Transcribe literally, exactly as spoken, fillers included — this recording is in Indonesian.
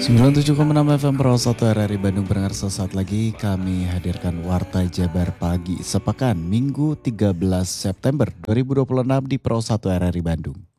sembilan puluh tujuh koma enam F M Pro satu R R I Bandung pendengar, sesaat lagi kami hadirkan Warta Jabar Pagi Sepekan Minggu tiga belas September dua ribu dua puluh enam di Pro satu R R I Bandung.